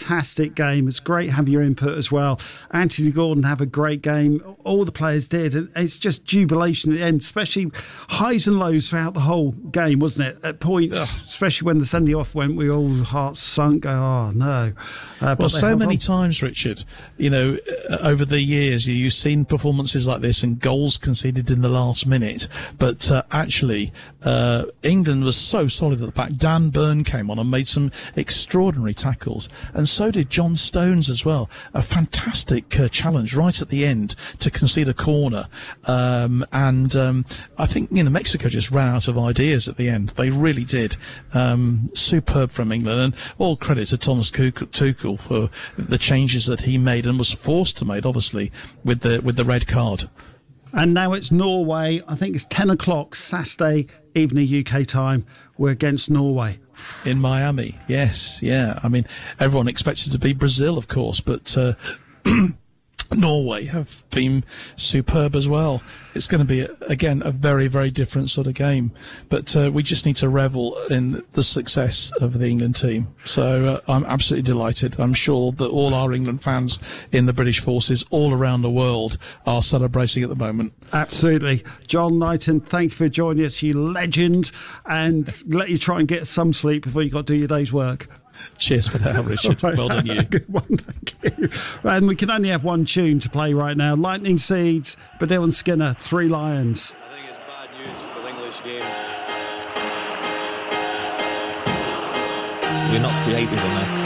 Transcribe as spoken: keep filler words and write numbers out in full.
fantastic game. It's great to have your input as well. Anthony Gordon have a great game. All the players did. And it's just jubilation at the end, especially highs and lows throughout the whole game, wasn't it? At points, yeah. especially when the sending off went, we all hearts sunk. Go, oh no! Uh, well, so many on. times, Richard. You know, uh, over the years, you've seen performances like this and goals conceded in the last minute. But uh, actually, uh, England was so solid at the back. Dan Burn came on and made some extraordinary tackles, and so did John Stones as well. A fantastic uh, challenge right at the end to concede a corner. Um, and um, I think you know Mexico just ran out of ideas at the end. They really did. Um, superb from England, and all credit to Thomas Tuchel for the changes that he made and was forced to make, obviously, with the with the red card. And now it's Norway. I think it's ten o'clock Saturday evening U K time. We're against Norway. In Miami, yes, yeah. I mean, everyone expected to be Brazil, of course, but uh, Norway have been superb as well. It's going to be, again, a very, very different sort of game. But uh, we just need to revel in the success of the England team. So uh, I'm absolutely delighted. I'm sure that all our England fans in the British forces all around the world are celebrating at the moment. Absolutely. John Knighton, thank you for joining us, you legend. And let you try and get some sleep before you got to do your day's work. Cheers for that, Richard. Right. Well done, you. Good one, thank you. And we can only have one tune to play right now. Lightning Seeds, Baddiel and Skinner, Three Lions. I think it's bad news for the English game. We're not creative enough.